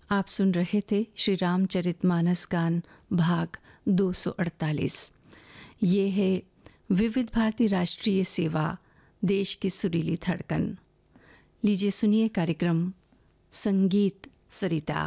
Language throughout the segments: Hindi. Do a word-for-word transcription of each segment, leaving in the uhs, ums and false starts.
आप सुन रहे थे श्री रामचरितमानस गान भाग दो सौ अड़तालीस। ये है विविध भारती राष्ट्रीय सेवा, देश की सुरीली धड़कन। लीजिए सुनिए कार्यक्रम संगीत सरिता।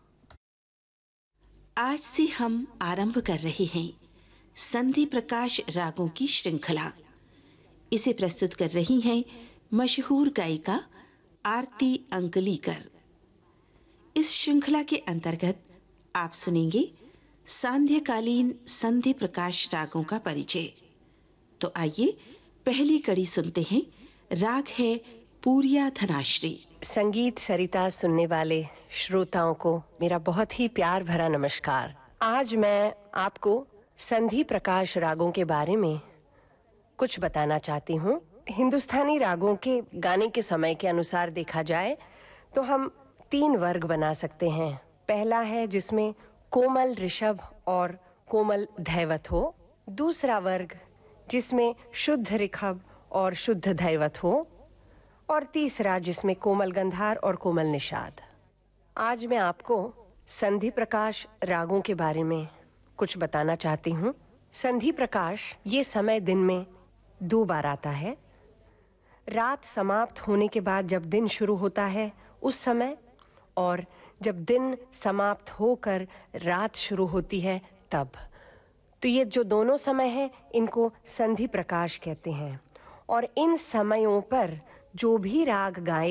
आज से हम आरंभ कर रहे हैं संधि प्रकाश रागों की श्रृंखला। इसे प्रस्तुत कर रही हैं मशहूर गायिका आरती अंकलीकर। इस श्रृंखला के अंतर्गत आप सुनेंगे सांध्यकालीन संधि प्रकाश रागों का परिचय। तो आइए पहली कड़ी सुनते हैं। राग है पूरिया धनाश्री। संगीत सरिता सुनने वाले श्रोताओं को मेरा बहुत ही प्यार भरा नमस्कार। आज मैं आपको संधि प्रकाश रागों के बारे में कुछ बताना चाहती हूँ। हिंदुस्तानी रागों के गाने के समय के अनुसार देखा जाए तो हम तीन वर्ग बना सकते हैं। पहला है जिसमें कोमल ऋषभ और कोमल धैवत हो। दूसरा वर्ग जिसमें शुद्ध ऋषभ और शुद्ध धैवत हो। और तीसरा जिसमें कोमल गंधार और कोमल निषाद। आज मैं आपको संधि प्रकाश रागों के बारे में कुछ बताना चाहती हूँ। संधि प्रकाश ये समय दिन में दो बार आता है। रात समाप्त होने के बाद जब दिन शुरू होता है उस समय, और जब दिन समाप्त होकर रात शुरू होती है तब। तो ये जो दोनों समय हैं इनको संधि प्रकाश कहते हैं। और इन समयों पर जो भी राग गाए